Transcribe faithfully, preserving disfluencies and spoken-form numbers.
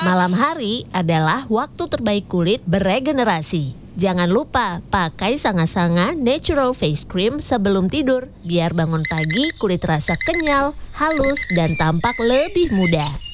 Malam hari adalah waktu terbaik kulit beregenerasi. Jangan lupa pakai Sanga-Sanga Natural Face Cream sebelum tidur biar bangun pagi kulit terasa kenyal, halus, dan tampak lebih muda.